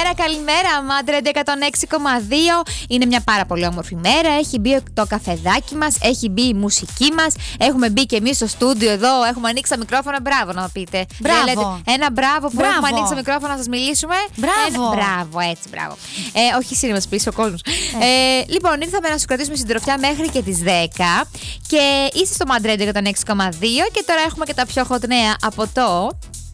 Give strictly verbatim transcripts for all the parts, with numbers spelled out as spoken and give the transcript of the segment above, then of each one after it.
Καλημέρα, καλημέρα, Μάντρε εκατόν έξι κόμμα δύο. Είναι μια πάρα πολύ όμορφη μέρα. Έχει μπει το καφεδάκι μας, έχει μπει η μουσική μας. Έχουμε μπει και εμείς στο στούντιο εδώ. Έχουμε ανοίξει τα μικρόφωνα. Μπράβο να πείτε. Μπράβο. Λέτε, ένα μπράβο που Μπράβο. έχουμε ανοίξει τα μικρόφωνα να σας μιλήσουμε. Μπράβο. Ένα, μπράβο, έτσι, μπράβο. Ε, όχι, εσύ να μας πεις ο κόσμος. Ε. Ε, λοιπόν, ήρθαμε να σου κρατήσουμε συντροφιά μέχρι και τις δέκα. Και είσαι στο Μάντρε εκατόν έξι κόμμα δύο. Και τώρα έχουμε και τα πιο hot νέα από το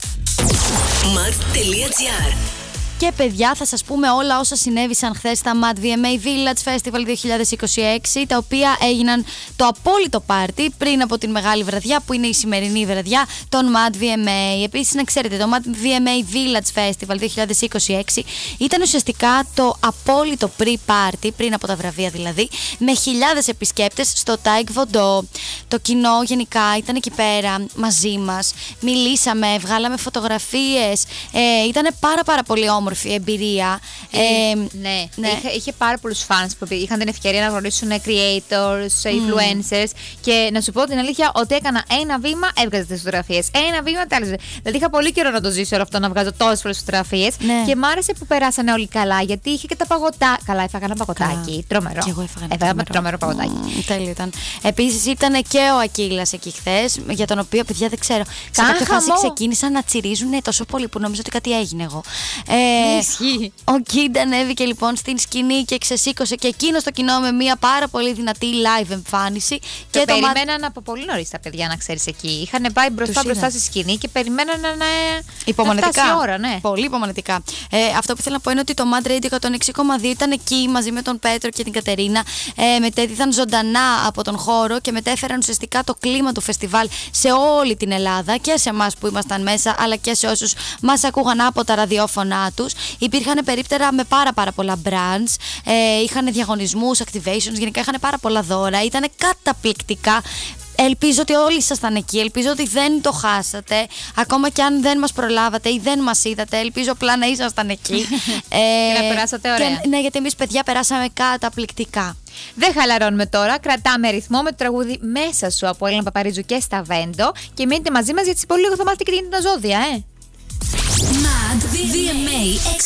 Mad.gr. Και παιδιά, θα σας πούμε όλα όσα συνέβησαν χθες στα Mad βι εμ έι Village Festival δύο χιλιάδες είκοσι έξι, τα οποία έγιναν το απόλυτο πάρτι πριν από την μεγάλη βραδιά που είναι η σημερινή βραδιά των Mad βι εμ έι. Επίσης, να ξέρετε, το Mad βι εμ έι Village Festival δύο χιλιάδες είκοσι έξι ήταν ουσιαστικά το απόλυτο pre-party, πριν από τα βραβεία δηλαδή, με χιλιάδες επισκέπτες στο Taekwondo Vodo. Το κοινό γενικά ήταν εκεί πέρα μαζί μας, μιλήσαμε, βγάλαμε φωτογραφίες, ε, ήταν πάρα πάρα πολύ όμορφο. Όμορφη εμπειρία. Ε, ναι, ναι. Είχε, είχε πάρα πολλούς fans που είχαν την ευκαιρία να γνωρίσουν creators, influencers. Mm. Και να σου πω την αλήθεια ότι έκανα ένα βήμα, έβγαζα τις φωτογραφίες. Ένα βήμα, τα άλλες. Δηλαδή είχα πολύ καιρό να το ζήσω όλο αυτό, να βγάζω τόσες φορές φωτογραφίες. Ναι. Και μ' άρεσε που περάσανε όλοι καλά, γιατί είχε και τα παγωτά. Καλά, έφαγα ένα παγωτάκι. Τρομερό. Και εγώ έφαγα ένα έφαγα τρομερό. τρομερό παγωτάκι. Mm, τέλειο ήταν. Επίσης ήταν και ο Ακύλας εκεί χθες, για τον οποίο, παιδιά, δεν ξέρω. Σε κάποια φάση ξεκίνησαν να τσιρίζουν τόσο πολύ που νομίζω ότι κάτι έγινε εγώ. Ε, Ισχύει. Ο Κιντ ανέβηκε λοιπόν στην σκηνή και ξεσήκωσε και εκείνο στο κοινό με μια πάρα πολύ δυνατή live εμφάνιση. Το και περιμέναν το... από πολύ νωρίς τα παιδιά, να ξέρεις εκεί. Είχαν πάει μπροστά μπροστά στη σκηνή και περιμέναν να. Υπομονετικά. Να φτάσει η ώρα, ναι. Πολύ υπομονετικά. Ε, αυτό που ήθελα να πω είναι ότι το Mad Radio εκατόν έξι κόμμα δύο ήταν εκεί μαζί με τον Πέτρο και την Κατερίνα. Ε, μετέδιδαν ζωντανά από τον χώρο και μετέφεραν ουσιαστικά το κλίμα του φεστιβάλ σε όλη την Ελλάδα και σε εμάς που ήμασταν μέσα, αλλά και σε όσους μας ακούγαν από τα ραδιόφωνά τους. Υπήρχαν περίπτερα με πάρα πάρα πολλά brands, ε, είχαν διαγωνισμούς, activations, γενικά είχαν πάρα πολλά δώρα, ήταν καταπληκτικά. Ελπίζω ότι όλοι ήσασταν εκεί, ελπίζω ότι δεν το χάσατε, ακόμα και αν δεν μας προλάβατε ή δεν μας είδατε, ελπίζω απλά να ήσασταν εκεί. ε, και να περάσατε ωραία. Και, ναι, γιατί εμείς παιδιά περάσαμε καταπληκτικά. Δεν χαλαρώνουμε τώρα, κρατάμε ρυθμό με το τραγούδι Μέσα Σου από Έλληνα Παπαρίζου και Σταβέντο και μείνετε μαζί μας γιατί σε πολύ λίγο θα μάθετε και τι είναι τα ζώδια, ε. Mad βι εμ έι